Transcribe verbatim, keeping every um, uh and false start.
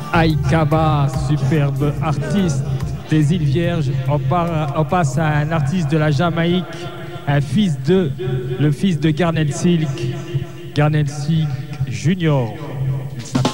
Aïkaba, superbe artiste des îles Vierges. On, part, on passe à un artiste de la Jamaïque, un fils de, le fils de Garnet Silk, Garnet Silk Junior.